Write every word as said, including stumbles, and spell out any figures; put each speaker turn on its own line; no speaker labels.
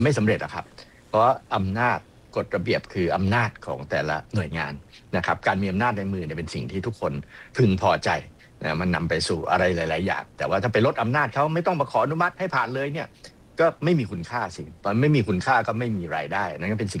ไม่สำเร็จอะครับเพราะอำนาจกฎระเบียบคืออำนาจของแต่ละหน่วยงานนะครับการมีอำนาจในมือเนี่ยเป็นสิ่งที่ทุกคนพึงพอใจนะมันนำไปสู่อะไรหลายๆอย่างแต่ว่าถ้าไปลดอำนาจเขาไม่ต้องมาขออนุมัติให้ผ่านเลยเนี่ยก็ไม่มีคุณค่าสิตอนไม่มีคุณค่าก็ไม่มีรายได้นั่นก็เป็นสิ่ง